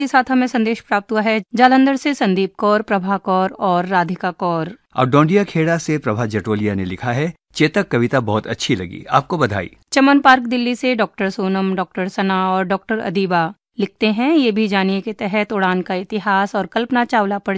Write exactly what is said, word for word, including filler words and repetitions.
के साथ हमें संदेश प्राप्त हुआ है जालंधर से संदीप कौर, प्रभा कौर और राधिका कौर। और डोंडिया खेड़ा से प्रभा जटोलिया ने लिखा है, चेतक कविता बहुत अच्छी लगी, आपको बधाई। चमन पार्क दिल्ली से डॉक्टर सोनम, डॉक्टर सना और डॉक्टर अदीबा लिखते हैं, ये भी जानिए के तहत उड़ान का इतिहास और कल्पना चावला पर